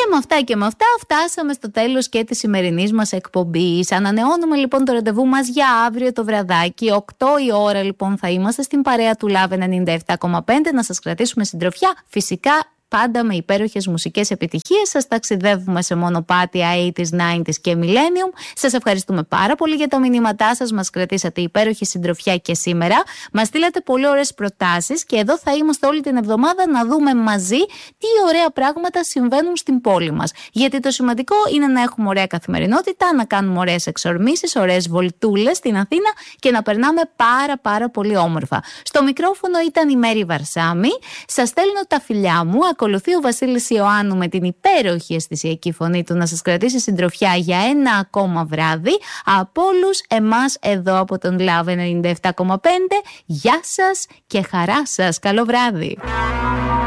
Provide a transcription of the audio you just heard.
με αυτά και με αυτά φτάσαμε στο τέλος και της σημερινής μας εκπομπής. Ανανεώνουμε λοιπόν το ραντεβού μας για αύριο το βραδάκι. 8 η ώρα λοιπόν θα είμαστε στην παρέα του Love 97,5 να σας κρατήσουμε συντροφιά. Φυσικά πάντα με υπέροχες μουσικές επιτυχίες. Σας ταξιδεύουμε σε μονοπάτια 80s, 90s και Millennium. Σας ευχαριστούμε πάρα πολύ για τα μηνύματά σας. Μας κρατήσατε υπέροχη συντροφιά και σήμερα. Μας στείλατε πολύ ωραίες προτάσεις και εδώ θα είμαστε όλη την εβδομάδα να δούμε μαζί τι ωραία πράγματα συμβαίνουν στην πόλη μας. Γιατί το σημαντικό είναι να έχουμε ωραία καθημερινότητα, να κάνουμε ωραίες εξορμήσεις, ωραίες βολτούλες στην Αθήνα και να περνάμε πάρα πολύ όμορφα. Στο μικρόφωνο ήταν η Μέρη Βαρσάμι. Σας στέλνω τα φιλιά μου. Ακολουθεί ο Βασίλης Ιωάννου με την υπέροχη αισθησιακή φωνή του να σας κρατήσει συντροφιά για ένα ακόμα βράδυ. Από όλους εμάς εδώ από τον Love 97,5. Γεια σας και χαρά σας. Καλό βράδυ.